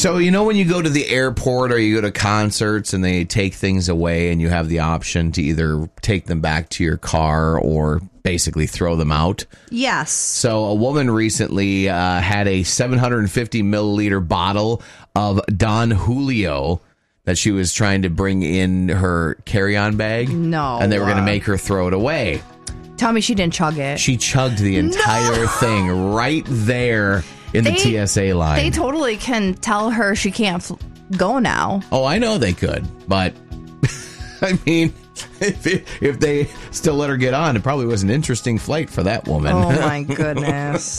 So, when you go to the airport or you go to concerts and they take things away and you have the option to either take them back to your car or basically throw them out? Yes. So a woman recently had a 750 milliliter bottle of Don Julio that she was trying to bring in her carry-on bag. No. And they were going to make her throw it away. Tell me she didn't chug it. She chugged the entire thing right there in the TSA line. They totally can tell her she can't go now. Oh, I know they could, but I mean, if they still let her get on, it probably was an interesting flight for that woman. Oh, my goodness.